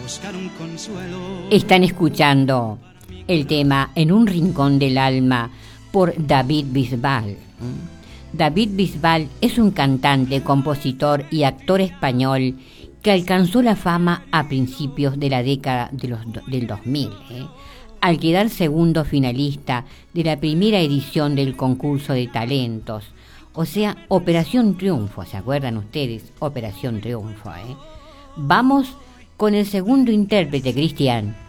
buscar un consuelo. Están escuchando el tema En un rincón del alma por David Bisbal. David Bisbal es un cantante, compositor y actor español que alcanzó la fama a principios de la década del 2000, al quedar segundo finalista de la primera edición del concurso de talentos, o sea, Operación Triunfo, ¿se acuerdan ustedes? Operación Triunfo, Vamos con el segundo intérprete, Cristian.